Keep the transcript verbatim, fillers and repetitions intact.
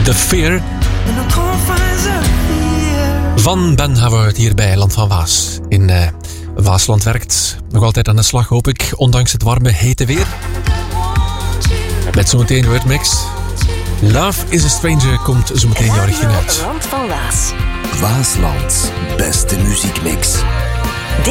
The Fear. Van Ben Howard hier bij Land van Waas. In uh, Waasland werkt. Nog altijd aan de slag, hoop ik. Ondanks het warme, hete weer. Met zometeen Wordmix. Love is a Stranger komt zometeen jouw richting uit. Land van Waas. Waasland. Beste muziekmix.